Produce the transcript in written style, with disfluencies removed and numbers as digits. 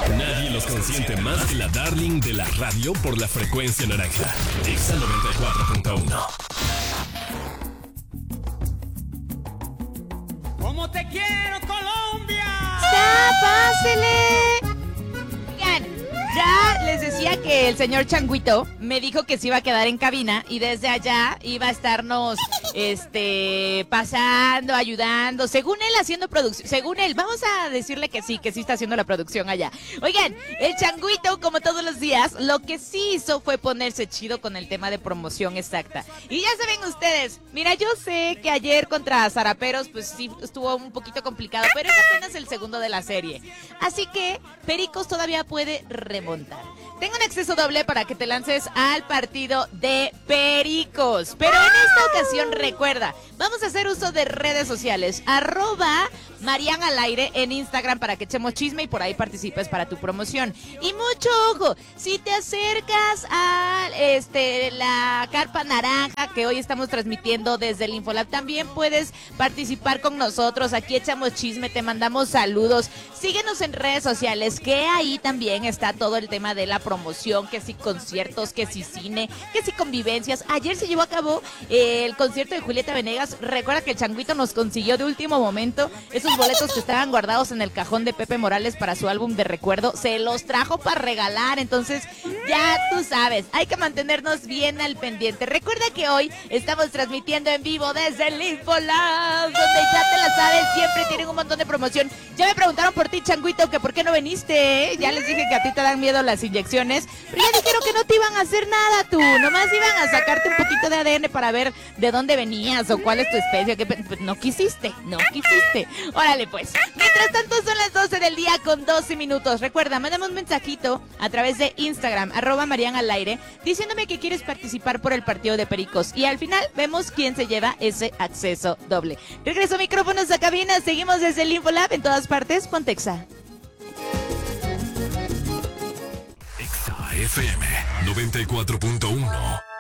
Nadie los consiente más que la darling de la radio por la frecuencia naranja. Exa 94.1. ¡Cómo te quiero, Colombia! ¡Pásele! Oigan, ya les decía que el señor Changuito me dijo que se iba a quedar en cabina y desde allá iba a estarnos pasando, ayudando, según él haciendo producción, según él, vamos a decirle que sí está haciendo la producción allá. Oigan, el Changuito, como todos los días, lo que sí hizo fue ponerse chido con el tema de promoción exacta. Y ya saben ustedes, mira, yo sé que ayer contra Zaraperos, pues sí estuvo un poquito complicado, pero es apenas el segundo de la serie. Así que Pericos todavía puede remontar. Tengo un acceso doble para que te lances al partido de Pericos. Pero en esta ocasión recuerda, vamos a hacer uso de redes sociales. @MarianAlAire en Instagram para que echemos chisme y por ahí participes para tu promoción. Y mucho ojo, si te acercas a la carpa naranja que hoy estamos transmitiendo desde el Infolab, también puedes participar con nosotros. Aquí echamos chisme, te mandamos saludos. Síguenos en redes sociales, que ahí también está todo el tema de la promoción, que si conciertos, que si cine, que si convivencias. Ayer se llevó a cabo el concierto de Julieta Venegas. Recuerda que el Changuito nos consiguió de último momento esos boletos que estaban guardados en el cajón de Pepe Morales para su álbum de recuerdo. Se los trajo para regalar, entonces ya tú sabes, hay que mantenernos bien al pendiente. Recuerda que hoy estamos transmitiendo en vivo desde el Infolab, donde ya te la sabes, siempre tienen un montón de promoción. Ya me preguntaron por ti, Changuito, que por qué no viniste, ¿eh? Ya les dije que a ti te dan miedo las inyecciones, pero ya dijeron que no te iban a hacer nada tú, nomás iban a sacarte un poquito de ADN para ver de dónde venías o cuál es tu especie, que pues, no quisiste. Órale pues. Mientras tanto son las 12 del día con 12 minutos. Recuerda, mándame un mensajito a través de Instagram, @MarianAlAire, diciéndome que quieres participar por el partido de Pericos. Y al final vemos quién se lleva ese acceso doble. Regreso micrófonos a cabina, seguimos desde el Infolab en todas partes, Pontexa. Exa FM 94.1.